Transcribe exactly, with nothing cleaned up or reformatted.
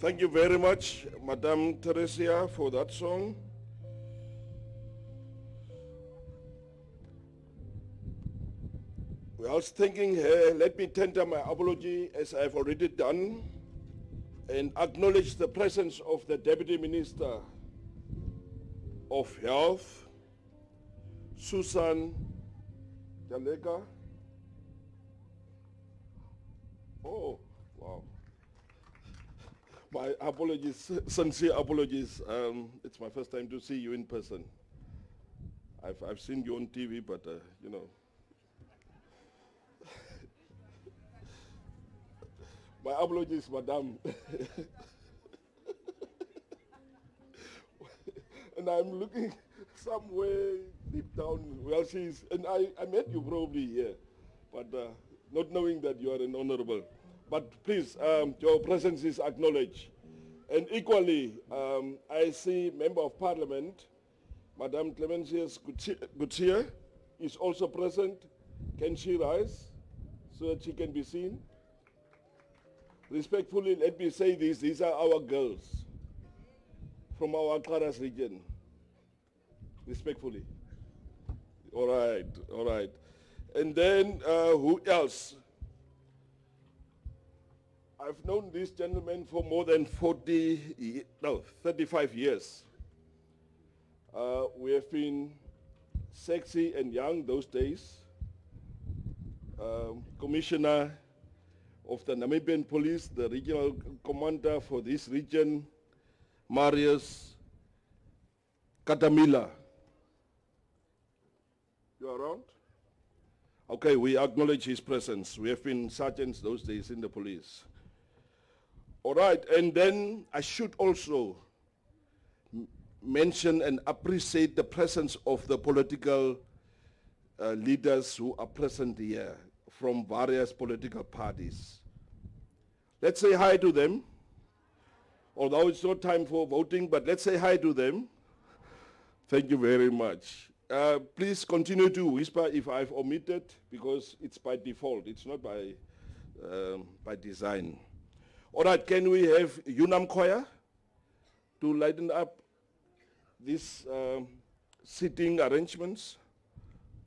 Thank you very much, Madame Teresia, for that song. I was thinking here, let me tender my apology as I've already done and acknowledge the presence of the Deputy Minister of Health, Susan Jaleka. Oh, wow. My apologies, sincere apologies. Um, it's my first time to see you in person. I've, I've seen you on T V, but, uh, you know. My apologies, madam. And I'm looking somewhere deep down. Well, she's, and I, I met you probably here, but uh, not knowing that you are an honorable. But please, um, your presence is acknowledged. And equally, um, I see Member of Parliament, Madame Clemencius Gutierrez, is also present. Can she rise so that she can be seen? Respectfully, let me say this, these are our girls from our Karas region. Respectfully. All right, all right. And then, uh, who else? I've known this gentleman for more than forty, no, thirty-five years. Uh, we have been sexy and young those days. Um, Commissioner of the Namibian Police, the regional commander for this region, Marius Katamila. You are around? Okay, we acknowledge his presence. We have been sergeants those days in the police. All right, and then I should also mention and appreciate the presence of the political uh, leaders who are present here from various political parties. Let's say hi to them, although it's not time for voting, but let's say hi to them. Thank you very much. Uh, please continue to whisper if I've omitted, because it's by default, it's not by, um, by design. All right, can we have Unam Choir to lighten up these um, seating arrangements?